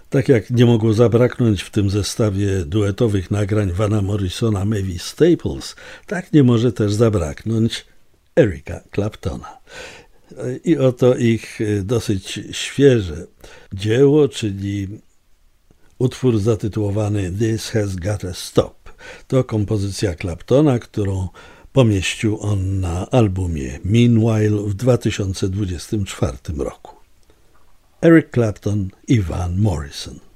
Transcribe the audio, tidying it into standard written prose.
Tak jak nie mogło zabraknąć w tym zestawie duetowych nagrań Vana Morrisona Mavis Staples, tak nie może też zabraknąć Erica Claptona. I oto ich dosyć świeże dzieło, czyli utwór zatytułowany This Has Gotta Stop. To kompozycja Claptona, którą pomieścił on na albumie Meanwhile w 2024 roku. Eric Clapton i Van Morrison.